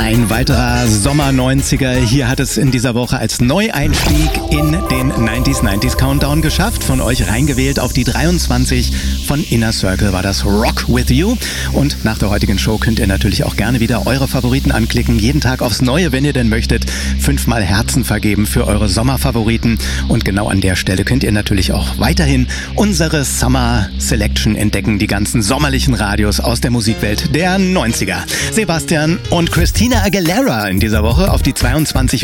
Ein weiterer Sommer-90er. Hier hat es in dieser Woche als Neueinstieg in den 90s Countdown geschafft. Von euch reingewählt auf die 23 von Inner Circle war das Rock With You. Und nach der heutigen Show könnt ihr natürlich auch gerne wieder eure Favoriten anklicken. Jeden Tag aufs Neue, wenn ihr denn möchtet. 5-mal Herzen vergeben für eure Sommerfavoriten. Und genau an der Stelle könnt ihr natürlich auch weiterhin unsere Summer Selection entdecken. Die ganzen sommerlichen Radios aus der Musikwelt der 90er. Sebastian und Christina Aguilera in dieser Woche auf die 22